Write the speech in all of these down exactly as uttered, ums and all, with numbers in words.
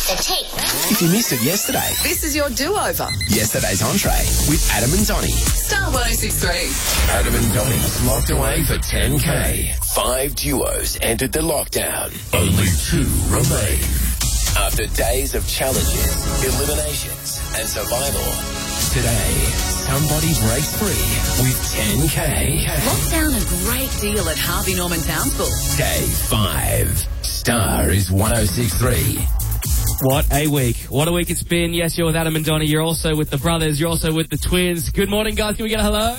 The tape. If you missed it yesterday, This is your do-over. yesterday's entree with Adam and Donnie. Star one oh six three. Adam and Donnie's locked away for ten K. Five duos entered the lockdown. Only two remain. After days of challenges, eliminations, and survival, today, somebody breaks free with ten K. Locked down a great deal at Harvey Norman Townsville. Day five. Star is one oh six three. What a week. What a week it's been. Yes, you're with Adam and Donnie. You're also with the brothers. You're also with the twins. Good morning, guys. Can we get a hello?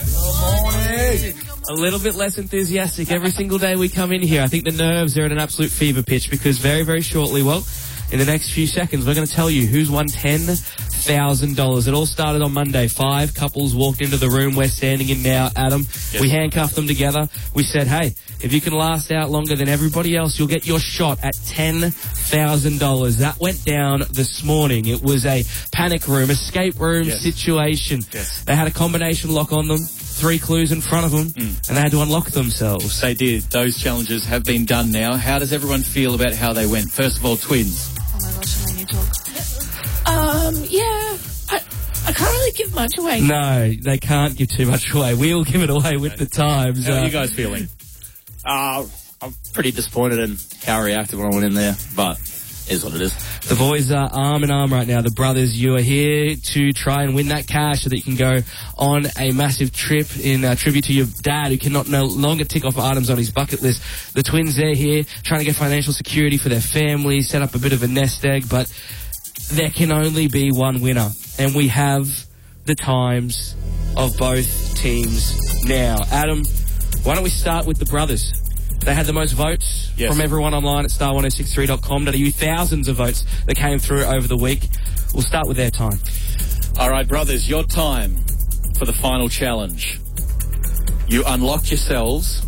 Good morning. A little bit less enthusiastic every single day we come in here. I think the nerves are at an absolute fever pitch because very, very shortly, well, in the next few seconds, we're going to tell you who's won ten thousand dollars. It all started on Monday. Five couples walked into the room we're standing in now, Adam. Yes. We handcuffed them together. We said, hey, if you can last out longer than everybody else, you'll get your shot at ten thousand dollars. That went down this morning. It was a panic room, escape room yes. situation. Yes. They had a combination lock on them. Three clues in front of them, mm. and they had to unlock themselves. They did. Those challenges have been done now. How does everyone feel about how they went? First of all, twins. Oh my gosh, I need to talk. Um, yeah, I, I can't really give much away. No, they can't give too much away. We'll give it away with the times. How uh, are you guys feeling? Uh, I'm pretty disappointed in how I reacted when I went in there, but it is what it is. The boys are arm in arm right now. The brothers, you are here to try and win that cash so that you can go on a massive trip in uh, tribute to your dad who cannot no longer tick off items on his bucket list. The twins, they're here trying to get financial security for their family, set up a bit of a nest egg, but there can only be one winner. And we have the times of both teams now. Adam, why don't we start with the brothers? They had the most votes yes. from everyone online at star one oh six three dot com dot a u. Thousands of votes that came through over the week. We'll start with their time. All right, brothers, your time for the final challenge. You unlock yourselves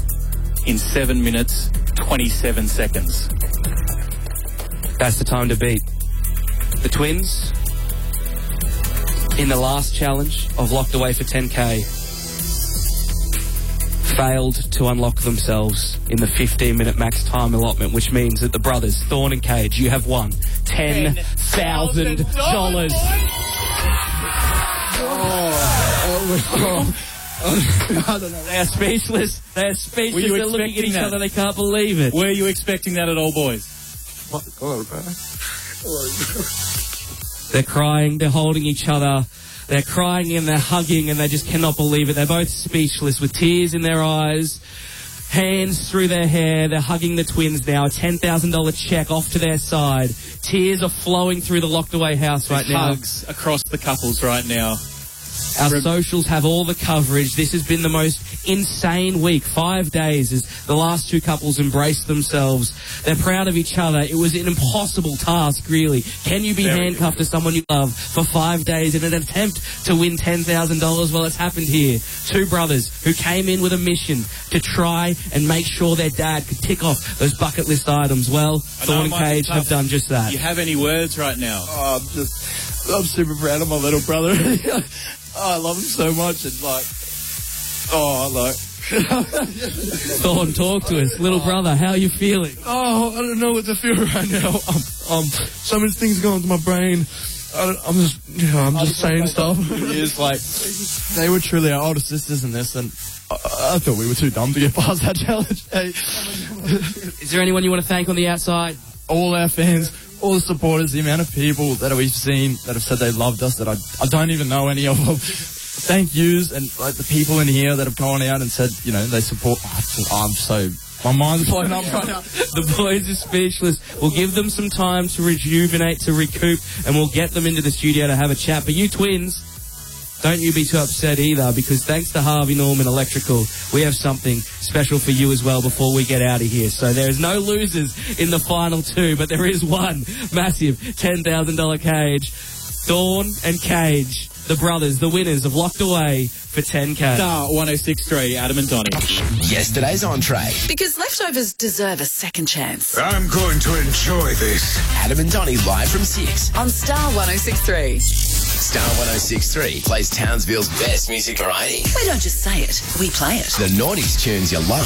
in seven minutes, twenty-seven seconds. That's the time to beat. The twins, in the last challenge of Locked Away for ten K, failed to unlock themselves in the fifteen minute max time allotment, which means that the brothers, Thorn and Cage, you have won ten thousand dollars. I don't know. They are speechless. They are speechless. They're looking at each that? other. They can't believe it. Were you expecting that at all, boys? They're crying. They're holding each other. They're crying and they're hugging and they just cannot believe it. They're both speechless with tears in their eyes, hands through their hair. They're hugging the twins now. A ten thousand dollars check off to their side. Tears are flowing through the locked away house right There's now. Hugs across the couples right now. Our socials have all the coverage. This has been the most insane week. Five days as the last two couples embraced themselves. They're proud of each other. It was an impossible task, really. Can you be Very handcuffed difficult. to someone you love for five days in an attempt to win ten thousand dollars? Well, it's happened here. Two brothers who came in with a mission to try and make sure their dad could tick off those bucket list items. Well, Thorn and Cage have done just that. Do you have any words right now? Oh, I'm just, I'm super proud of my little brother. Oh, I love him so much, and like, oh, like. Thorn, talk to us. Little brother, how are you feeling? Oh, I don't know what to feel right now. Um, um so many things going through my brain. I don't, I'm just, you know, I'm just, just saying stuff. It's like, they were truly our older sisters in this, and I, I thought we were too dumb to get past that challenge. Hey. Is there anyone you want to thank on the outside? All our fans. All the supporters, the amount of people that we've seen that have said they loved us, that I, I don't even know any of them. Thank yous, and like the people in here that have gone out and said, you know, they support. Oh, I'm so, my mind's blown up right now. The boys are speechless. We'll give them some time to rejuvenate, to recoup, and we'll get them into the studio to have a chat. But you twins, don't you be too upset either, because thanks to Harvey Norman Electrical, we have something special for you as well before we get out of here. So there is no losers in the final two, but there is one massive ten thousand dollars cage. Thorn and Cage, the brothers, the winners of Locked Away for ten K. Star one oh six three, Adam and Donnie. Yesterday's entree. Because leftovers deserve a second chance. I'm going to enjoy this. Adam and Donnie live from six. On Star one oh six three. Star one oh six three plays Townsville's best music variety. We don't just say it, we play it. The noughties tunes you love.